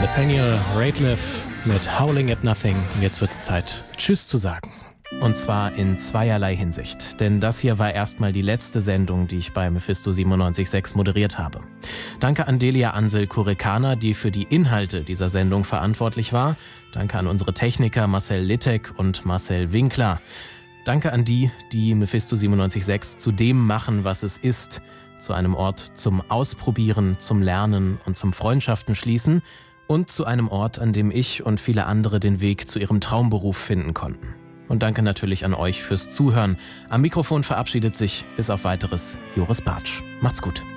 Nathaniel Rateliff mit Howling at Nothing. Jetzt wird's Zeit, Tschüss zu sagen. Und zwar in zweierlei Hinsicht. Denn das hier war erstmal die letzte Sendung, die ich bei Mephisto 97.6 moderiert habe. Danke an Delia Ansel-Kurikana, die für die Inhalte dieser Sendung verantwortlich war. Danke an unsere Techniker Marcel Littek und Marcel Winkler. Danke an die, die Mephisto 97.6 zu dem machen, was es ist. Zu einem Ort zum Ausprobieren, zum Lernen und zum Freundschaften schließen. Und zu einem Ort, an dem ich und viele andere den Weg zu ihrem Traumberuf finden konnten. Und danke natürlich an euch fürs Zuhören. Am Mikrofon verabschiedet sich bis auf Weiteres Joris Bartsch. Macht's gut.